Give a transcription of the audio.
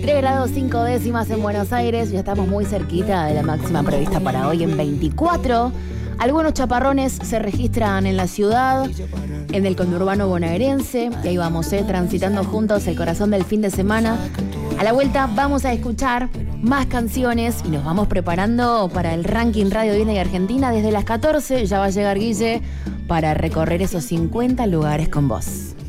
3 grados 5 décimas en Buenos Aires. Ya estamos muy cerquita de la máxima prevista para hoy en 24. Algunos chaparrones se registran en la ciudad, en el conurbano bonaerense. Y ahí vamos, transitando juntos el corazón del fin de semana. A la vuelta vamos a escuchar más canciones y nos vamos preparando para el ranking Radio Disney Argentina. Desde las 14 ya va a llegar Guille para recorrer esos 50 lugares con vos.